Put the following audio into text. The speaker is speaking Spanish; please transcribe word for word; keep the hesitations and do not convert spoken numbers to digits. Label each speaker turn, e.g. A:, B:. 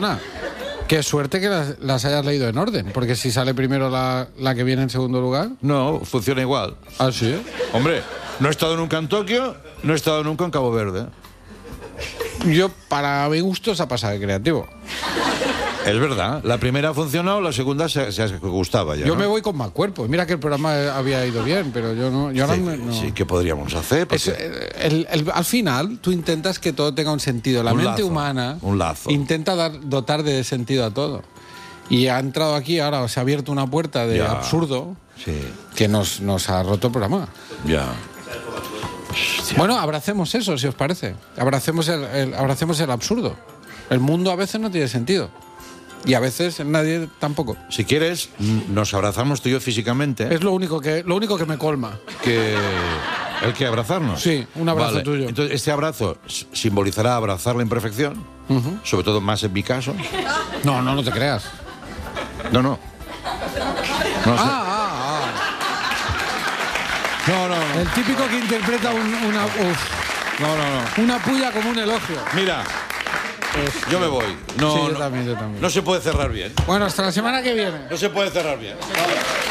A: perdona. Qué suerte que las, las hayas leído en orden, porque si sale primero la, la que viene en segundo lugar...
B: No, funciona igual.
A: ¿Ah, sí?
B: Hombre, no he estado nunca en Tokio, no he estado nunca en Cabo Verde.
A: Yo, para mi gusto, se ha pasado de creativo.
B: Es verdad, la primera ha funcionado, la segunda se, se gustaba ya.
A: Yo
B: ¿no?
A: me voy con más cuerpo. Mira que el programa había ido bien, pero yo no... Yo
B: sí,
A: ahora no...
B: sí, ¿qué podríamos hacer?
A: Es, el, el, al final, tú intentas que todo tenga un sentido. La
B: un
A: mente
B: lazo,
A: humana
B: un lazo.
A: intenta dar, dotar de sentido a todo. Y ha entrado aquí, ahora se ha abierto una puerta de
B: ya.
A: absurdo
B: sí.
A: que nos, nos ha roto el programa.
B: Ya.
A: Hostia. Bueno, abracemos eso, si os parece. Abracemos el, el, abracemos el absurdo. El mundo a veces no tiene sentido. Y a veces nadie tampoco.
B: Si quieres, nos abrazamos tú y yo físicamente.
A: Es lo único que, lo único que me colma.
B: Que ¿el que abrazarnos?
A: Sí, un abrazo
B: vale.
A: tuyo.
B: Entonces, este abrazo simbolizará abrazar la imperfección, uh-huh. sobre todo más en mi caso.
A: No, no, no te creas.
B: No, no. No sé.
A: Ah, ah, ah.
B: No, no, no.
A: El típico que interpreta un, una... Uf.
B: No, no, no.
A: Una puya como un elogio.
B: Mira... Es, yo me voy. No,
A: sí, yo
B: no,
A: también, yo también.
B: No se puede cerrar bien.
A: Bueno, hasta la semana que viene.
B: No se puede cerrar bien. Vale.